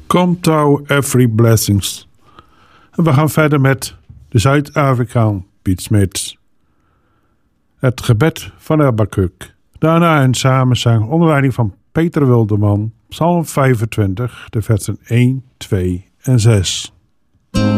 Come to Every Blessings. En we gaan verder met de Zuid-Afrikaan Piet Smith. Het gebed van Habakuk. Daarna een samenzang onder leiding van Peter Wilderman. Psalm 25, de versen 1, 2 en 6.